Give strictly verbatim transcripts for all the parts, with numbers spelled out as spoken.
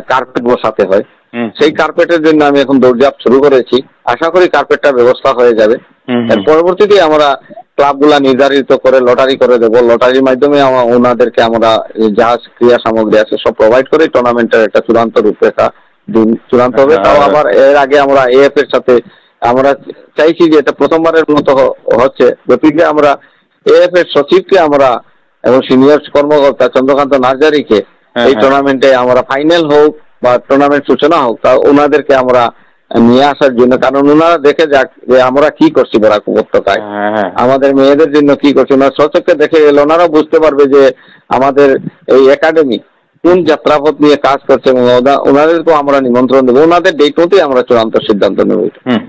Carpet বসাতে হয়, সেই কার্পেটের জন্য আমি এখন দৌড়ঝাঁপ শুরু করেছি। আশা করি কার্পেটটা ব্যবস্থা হয়ে যাবে। এর পরবর্তীতে আমরা ক্লাবগুলা নির্ধারিত করে লটারি করে দেবো। লটারির মাধ্যমে ওনাদেরকে আমরা যা ক্রীড়া সামগ্রী আছে সব প্রোভাইড করে টুর্নামেন্টের একটা চূড়ান্ত রূপরেখা দিন চূড়ান্ত হবে। তাও আবার এর আগে আমরা এএফ এর সাথে আমরা চাইছি যে এটা প্রথমবারের মতো হচ্ছে, গতিকে আমরা এএফ এর সচিবকে আমরা এবং সিনিয়র কর্মকর্তা চন্দ্রকান্ত নার্জারিকে এই টুর্নামেন্টে আমরা ফাইনাল হোক বা টুর্নামেন্ট সূচনা হোক তা ওনাদেরকে আমরা নিয়ে আসার জন্য, কারণ ওনারা দেখে যাক যে আমরা কি করছি বরাক উপত্যকায়, আমাদের মেয়েদের জন্য কি করছি। ওনারা সচক্ষে দেখে গেলে ওনারাও বুঝতে পারবে যে আমাদের এই একাডেমি কোন যাত্রাপথ নিয়ে কাজ করছে এবং ওনাদেরকেও আমরা নিমন্ত্রণ দেবো। ওনাদের ডেট মতোই আমরা চূড়ান্ত সিদ্ধান্ত নেব।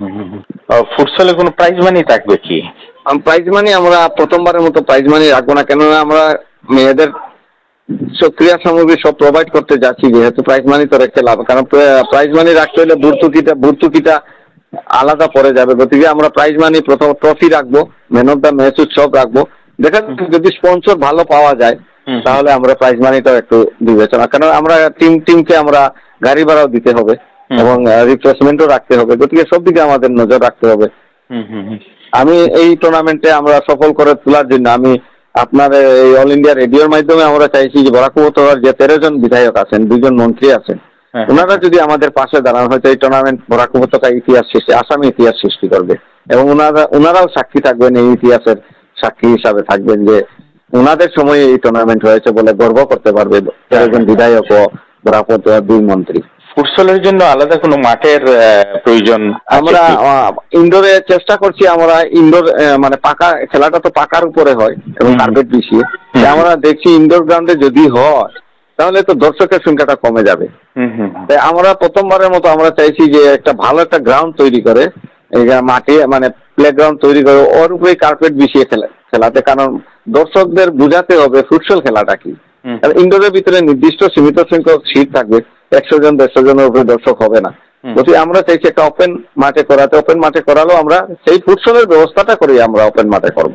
ফুটসলে কোনো প্রাইজ মানি থাকবে কি? প্রাইজ মানি আমরা প্রথমবারের মতো প্রাইজ মানি রাখবো না, কেননা আমরা মেয়েদের সব ক্রীড়া সামগ্রী সব প্রোভাইড করতে যাচ্ছি, যেহেতু প্রাইজ মানি তো রেখে লাভ, কারণ প্রাইজ মানি রাখতে হলে ভর্তুকিটা ভর্তুকিটা আলাদা পড়ে যাবে। গতিকে আমরা প্রাইজ মানি প্রথম ট্রফি রাখবো, ম্যান অফ দ্য ম্যাচ উৎসব রাখবো। দেখা যাচ্ছে যদি স্পন্সর ভালো পাওয়া যায় তাহলে আমরা প্রাইজ মানিটাও একটু বিবেচনা, কারণ আমরা টিম টিমকে আমরা গাড়ি ভাড়াও দিতে হবে এবং রিপ্লেসমেন্টও রাখতে হবে। গতিকে সব দিকে আমাদের নজর রাখতে হবে। আমি এই টুর্নামেন্টে আমরা সফল করে তোলার জন্য আমি আপনার এই অল ইন্ডিয়া রেডিওর মাধ্যমে আমরা চাইছি যে বরাক উপত্যকার যে তেরো জন বিধায়ক আছেন, দুজন মন্ত্রী আছেন, ওনারা যদি আমাদের পাশে দাঁড়ান হয়তো এই টুর্নামেন্ট বরাক উপত্যকায় ইতিহাস সৃষ্টি, আসামে ইতিহাস সৃষ্টি করবে এবং ওনারা ওনারাও সাক্ষী থাকবেন, এই ইতিহাসের সাক্ষী হিসাবে থাকবেন যে ওনাদের সময়ে এই টুর্নামেন্ট হয়েছে বলে গর্ব করতে পারবে তেরো জন বিধায়ক ও বরাক উপত্যকার দুই মন্ত্রী। ফুটসলের জন্য আলাদা কোনো মাঠের প্রয়োজন? আমরা ইনডোরে চেষ্টা করছি, আমরা ইনডোর মানে পাকা খেলাটা তো পাকার উপরে হয় এবং কার্পেট বিছিয়ে, আমরা দেখছি ইনডোর গ্রাউন্ডে যদি হয় তাহলে তো দর্শকের সংখ্যাটা কমে যাবে। তাই আমরা প্রথমবারের মতো আমরা চাইছি যে একটা ভালো একটা গ্রাউন্ড তৈরি করে মাঠে মানে প্লে গ্রাউন্ড তৈরি করে ওর উপরে কার্পেট বিছিয়ে খেলে খেলাতে, কারণ দর্শকদের বুঝাতে হবে ফুটসল খেলাটা কি। ইনডোরের ভিতরে নির্দিষ্ট সীমিত সংখ্যক সিট থাকবে, একশো জন দেড়শো জনের উপরে দর্শক হবে না। যদি আমরা চাইছি একটা ওপেন মাঠে করাতে, ওপেন মাঠে করালেও আমরা সেই ফুটসলের ব্যবস্থাটা করি আমরা ওপেন মাঠে করবো।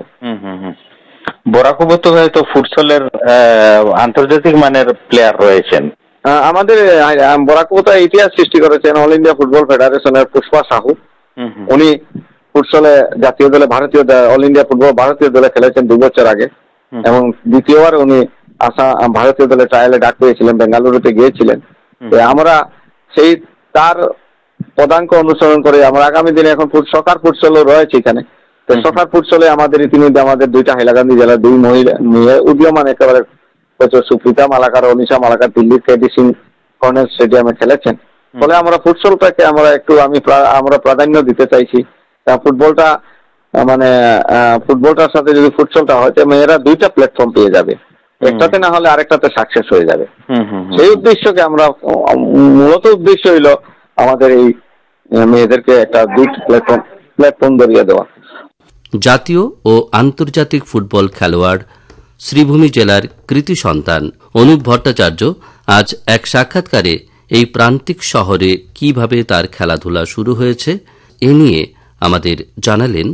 বরাক উপত্যকায় তো ফুটসলের আন্তর্জাতিক মানের প্লেয়ার রয়েছেন। আমাদের বরাক উপত্যকায় ইতিহাস সৃষ্টি করেছেন অল ইন্ডিয়া ফুটবল ফেডারেশনের পুষ্পা সাহু। উনি ফুটসলে জাতীয় দলে ভারতীয় অল ইন্ডিয়া ফুটবল ভারতীয় দলে খেলেছেন দু বছর আগে এবং দ্বিতীয়বার উনি আসাম ভারতীয় দলে ট্রায়ালে ডাক পেয়েছিলেন, বেঙ্গালুরুতে গিয়েছিলেন। আমরা সেই তার পদাঙ্ক অনুসরণ করে আমরা আগামী দিনে এখন সকার ফুটসলও রয়েছে এখানে। সকার ফুটসলে আমাদের ইতিমধ্যে আমাদের দুইটা হাইলাকান্দি জেলার দুই মহিলা মেয়ে উদীয়মান একেবারে প্রচুর সুপ্রিতা মালাকার অনিশা মালাকার দিল্লির কেডি সিং কর্নেল স্টেডিয়ামে খেলেছেন। ফলে আমরা ফুটসলটাকে আমরা একটু আমি আমরা প্রাধান্য দিতে চাইছি। ফুটবলটা মানে ফুটবলটার সাথে যদি ফুটসলটা হয় মেয়েরা দুইটা প্ল্যাটফর্ম পেয়ে যাবে, একটাতে না হলে আরেকটাতে সাকসেস হয়ে যাবে। সেই উদ্দেশ্যকে আমরা মূলত উদ্দেশ্য হইল আমাদের এই মেয়েদেরকে একটা দুইটা প্ল্যাটফর্ম প্ল্যাটফর্ম ধরিয়ে দেওয়া। জাতীয় ও আন্তর্জাতিক ফুটবল খেলোয়াড় শ্রীভূমি জেলার কৃতি সন্তান অনুপ ভট্টাচার্য আজ এক সাক্ষাৎকারে এই প্রান্তিক শহরে কিভাবে তার খেলাধুলা শুরু হয়েছে এ নিয়ে আমাদের জানালেন।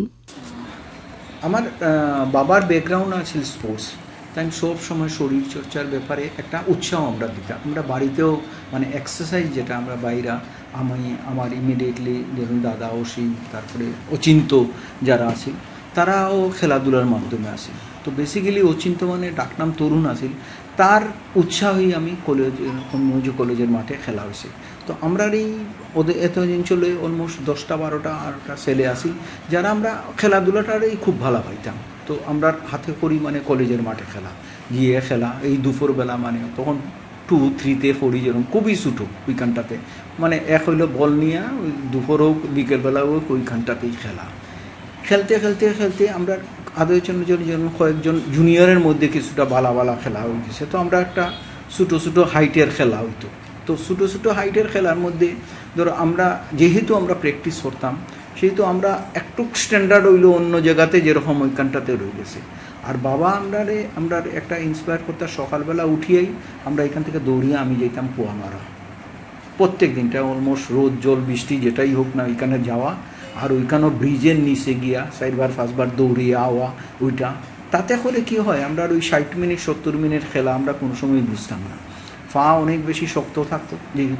আমার বাবার ব্যাকগ্রাউন্ড আছে স্পোর্টস, তাই আমি সব সময় শরীর চর্চার ব্যাপারে একটা উৎসাহ আমরা দিতাম। আমরা বাড়িতেও মানে এক্সারসাইজ যেটা আমরা বাইরা আমি আমার ইমিডিয়েটলি ধরুন দাদা অসীম তারপরে অচিন্ত যারা আছে তারাও খেলাধুলার মাধ্যমে আসে। তো বেসিক্যালি অচিন্ত মানে ডাকনাম তরুণ আসিল, তার উৎসাহই আমি কলেজ মৌজু কলেজের মাঠে খেলা হয়েছে। তো আমরা এই ওদের এত অঞ্চলে অলমোস্ট দশটা বারোটা আরটা ছেলে আসি যারা আমরা খেলাধুলাটারই খুব ভালো পাইতাম। তো আমরা হাতে করি মানে কলেজের মাঠে খেলা গিয়ে খেলা এই দুপুরবেলা মানে তখন টু থ্রিতে পড়ি যেরকম খুবই ছোটো ওইখানটাতে মানে এক হইলো বল নিয়ে ওই দুপুর হোক বিকেলবেলা হোক ওইখানটাতেই খেলা খেলতে খেলতে খেলতে আমরা আদৌ জন্য যেমন কয়েকজন জুনিয়রের মধ্যে কিছুটা বালা বালা খেলা হয়ে গেছে। তো আমরা একটা ছোটো ছোটো হাইটের খেলা হইতো। তো ছোটো ছোটো হাইটের খেলার মধ্যে ধরো আমরা যেহেতু আমরা প্র্যাকটিস করতাম সেহেতু আমরা একটু স্ট্যান্ডার্ড হইলো অন্য জায়গাতে যেরকম ওইখানটাতে রয়ে গেছে। আর বাবা আমরারে আমরা একটা ইন্সপায়ার করতাম, সকালবেলা উঠিয়েই আমরা এখান থেকে দৌড়িয়ে আমি যেতাম কুয়ামারা প্রত্যেক দিনটা অলমোস্ট রোদ জল বৃষ্টি যেটাই হোক না ওইখানে যাওয়া আর ওইখানেও ব্রিজের নিচে গিয়া চারবার পাঁচবার দৌড়িয়ে আওয়া ওইটা তাতে করে কি হয় আমরা ওই ষাট মিনিট সত্তর মিনিট খেলা আমরা কোনো সময় বুঝতাম না। পা অনেক বেশি শক্ত থাকতো যেহেতু